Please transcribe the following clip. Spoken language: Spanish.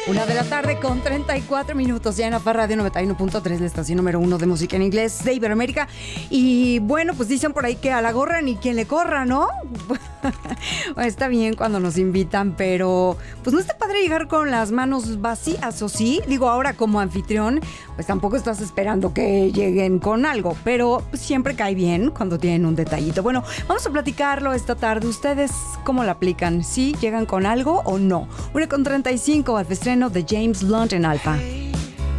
1 de la tarde con 34 minutos ya en AFA Radio 91.3, la estación número 1 de música en inglés de Iberoamérica. Y bueno, pues dicen por ahí que a la gorra ni quien le corra, ¿no? Está bien cuando nos invitan, pero pues no está padre llegar con las manos vacías, ¿o sí? Digo, ahora como anfitrión, pues tampoco estás esperando que lleguen con algo, pero pues, siempre cae bien cuando tienen un detallito. Bueno, vamos a platicarlo esta tarde. ¿Ustedes cómo la aplican? ¿Sí llegan con algo o no? 1:35 al estreno de James Blunt en Alfa.